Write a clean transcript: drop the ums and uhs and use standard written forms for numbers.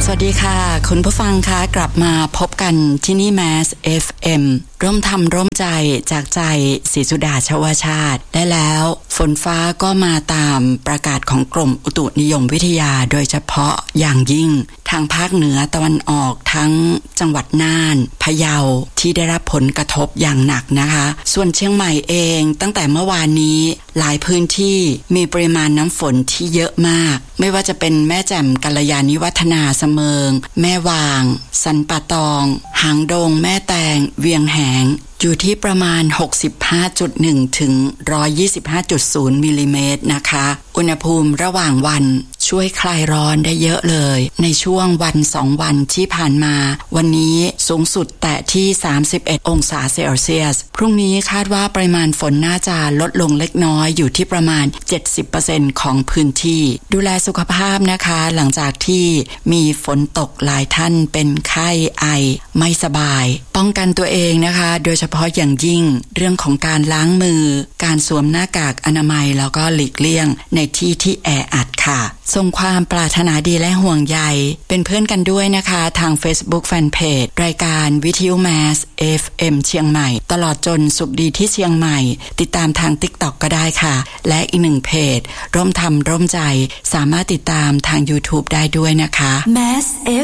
วัสดีค่ะคุณผู้ฟังคะกลับมาพบกันที่นี่ Mass FM ร่วมทำร่วมใจจากใจศรีสุดาชวชาติได้แล้วฝนฟ้าก็มาตามประกาศของกรมอุตุนิยมวิทยาโดยเฉพาะอย่างยิ่งทางภาคเหนือตะวันออกทั้งจังหวัดน่านพะเยาที่ได้รับผลกระทบอย่างหนักนะคะส่วนเชียงใหม่เองตั้งแต่เมื่อวานนี้หลายพื้นที่มีปริมาณน้ำฝนที่เยอะมากไม่ว่าจะเป็นแม่แจ่มกัลยาณิวัฒนาเสมิงแม่วางสันป่าตองหางดงแม่แตงเวียงแหงอยู่ที่ประมาณ 65.1 ถึง 125.0 มิลลิเมตรนะคะอุณหภูมิระหว่างวันช่วยคลายร้อนได้เยอะเลยในช่วงวัน2วันที่ผ่านมาวันนี้สูงสุดแตะที่31องศาเซลเซียสพรุ่งนี้คาดว่าปริมาณฝนน่าจะลดลงเล็กน้อยอยู่ที่ประมาณ 70% ของพื้นที่ดูแลสุขภาพนะคะหลังจากที่มีฝนตกหลายท่านเป็นไข้ไอไม่สบายป้องกันตัวเองนะคะโดยเฉพาะอย่างยิ่งเรื่องของการล้างมือการสวมหน้ากากอนามัยแล้วก็หลีกเลี่ยงในที่ที่แออัดค่ะส่งความปรารถนาดีและห่วงใยเป็นเพื่อนกันด้วยนะคะทาง Facebook Fanpage รายการวิทยุ Mass FM เชียงใหม่ตลอดจนสุขดีที่เชียงใหม่ติดตามทาง TikTok ก็ได้ค่ะและอีกหนึ่งเพจร่วมทำร่วมใจสามารถติดตามทาง YouTube ได้ด้วยนะคะ Mass